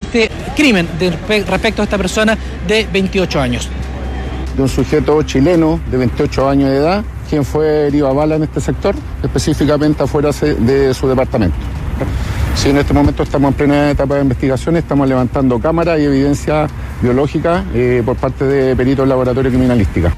este crimen respecto a esta persona de 28 años. De un sujeto chileno de 28 años de edad, quien fue herido a bala en este sector, específicamente afuera de su departamento. Sí, en este momento estamos en plena etapa de investigación, estamos levantando cámaras y evidencia biológica por parte de peritos del laboratorio criminalística.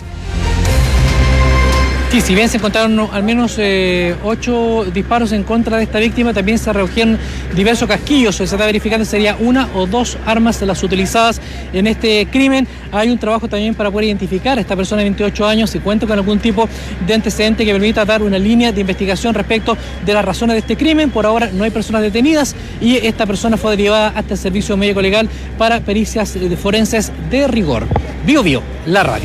Sí, si bien se encontraron al menos 8 disparos en contra de esta víctima, también se recogieron diversos casquillos. Se está verificando si sería una o dos armas las utilizadas en este crimen. Hay un trabajo también para poder identificar a esta persona de 28 años si cuenta con algún tipo de antecedente que permita dar una línea de investigación respecto de las razones de este crimen. Por ahora no hay personas detenidas y esta persona fue derivada hasta el servicio médico legal para pericias forenses de rigor. Bio Bio, la radio.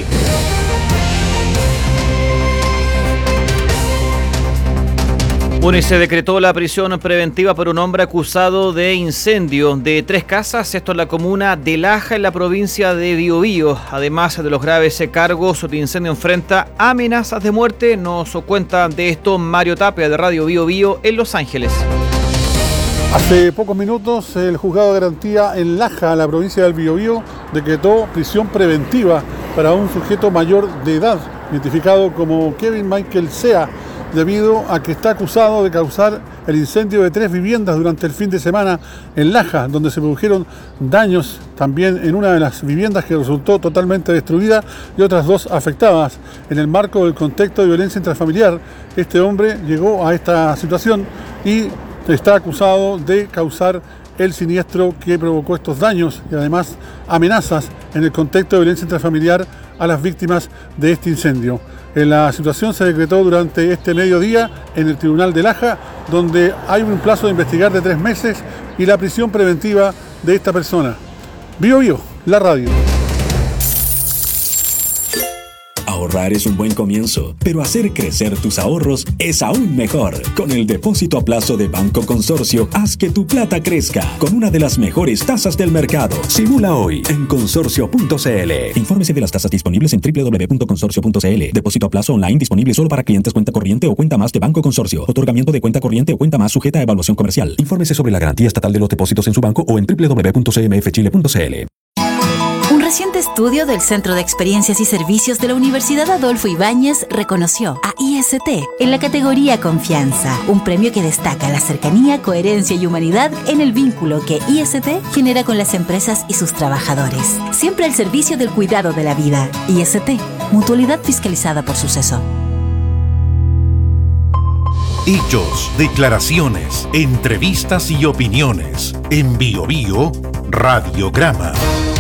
Bueno, y se decretó la prisión preventiva por un hombre acusado de incendio de 3 casas, esto en la comuna de Laja, en la provincia de Biobío. Además de los graves cargos de incendio, enfrenta amenazas de muerte. Nos cuenta de esto Mario Tapia de Radio Biobío en Los Ángeles. Hace pocos minutos el juzgado de garantía en Laja, la provincia del Biobío, decretó prisión preventiva para un sujeto mayor de edad, identificado como Kevin Michael Sea, debido a que está acusado de causar el incendio de 3 viviendas durante el fin de semana en Laja, donde se produjeron daños también en una de las viviendas que resultó totalmente destruida y otras 2 afectadas. En el marco del contexto de violencia intrafamiliar, este hombre llegó a esta situación y está acusado de causar el siniestro que provocó estos daños y además amenazas en el contexto de violencia intrafamiliar a las víctimas de este incendio. La situación se decretó durante este mediodía en el Tribunal de Laja, donde hay un plazo de investigar de 3 meses y la prisión preventiva de esta persona. Bio Bio, la radio. Ahorrar es un buen comienzo, pero hacer crecer tus ahorros es aún mejor. Con el depósito a plazo de Banco Consorcio, haz que tu plata crezca con una de las mejores tasas del mercado. Simula hoy en consorcio.cl. Infórmese de las tasas disponibles en www.consorcio.cl. Depósito a plazo online disponible solo para clientes cuenta corriente o cuenta más de Banco Consorcio. Otorgamiento de cuenta corriente o cuenta más sujeta a evaluación comercial. Infórmese sobre la garantía estatal de los depósitos en su banco o en www.cmfchile.cl. Un reciente estudio del Centro de Experiencias y Servicios de la Universidad Adolfo Ibáñez reconoció a IST en la categoría Confianza, un premio que destaca la cercanía, coherencia y humanidad en el vínculo que IST genera con las empresas y sus trabajadores. Siempre al servicio del cuidado de la vida. IST, mutualidad fiscalizada por Suceso. Hechos, declaraciones, entrevistas y opiniones. En Bio Bio, Radiograma.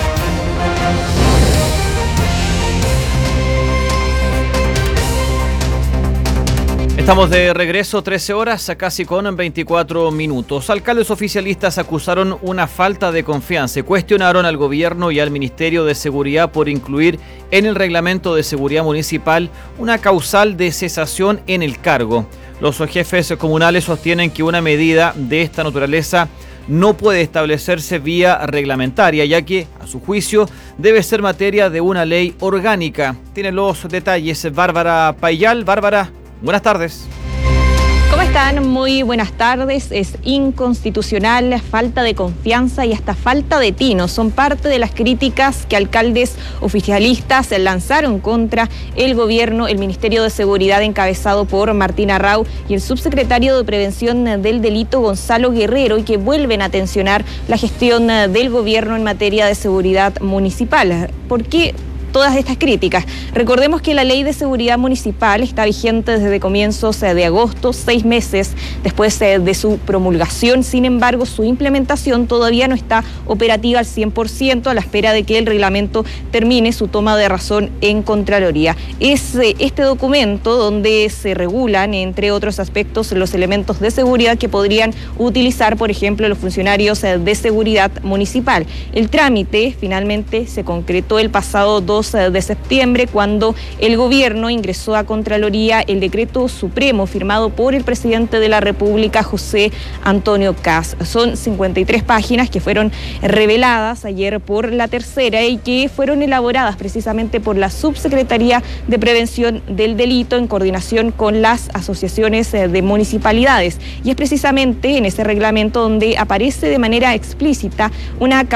Estamos de regreso, 13 horas, casi con 24 minutos. Alcaldes oficialistas acusaron una falta de confianza y cuestionaron al gobierno y al Ministerio de Seguridad por incluir en el reglamento de seguridad municipal una causal de cesación en el cargo. Los jefes comunales sostienen que una medida de esta naturaleza no puede establecerse vía reglamentaria, ya que, a su juicio, debe ser materia de una ley orgánica. Tiene los detalles Bárbara Payal. Bárbara, buenas tardes. ¿Cómo están? Muy buenas tardes. Es inconstitucional, falta de confianza y hasta falta de tino. Son parte de las críticas que alcaldes oficialistas lanzaron contra el gobierno, el Ministerio de Seguridad encabezado por Martín Arrau y el subsecretario de Prevención del Delito Gonzalo Guerrero, y que vuelven a tensionar la gestión del gobierno en materia de seguridad municipal. ¿Por qué todas estas críticas? Recordemos que la Ley de Seguridad Municipal está vigente desde comienzos de agosto, 6 meses después de su promulgación. Sin embargo, su implementación todavía no está operativa al 100%, a la espera de que el reglamento termine su toma de razón en Contraloría. Es este documento donde se regulan, entre otros aspectos, los elementos de seguridad que podrían utilizar, por ejemplo, los funcionarios de seguridad municipal. El trámite finalmente se concretó el pasado 2 de septiembre, cuando el gobierno ingresó a Contraloría el decreto supremo firmado por el presidente de la República, José Antonio Kast. Son 53 páginas que fueron reveladas ayer por La Tercera y que fueron elaboradas precisamente por la Subsecretaría de Prevención del Delito en coordinación con las asociaciones de municipalidades. Y es precisamente en ese reglamento donde aparece de manera explícita una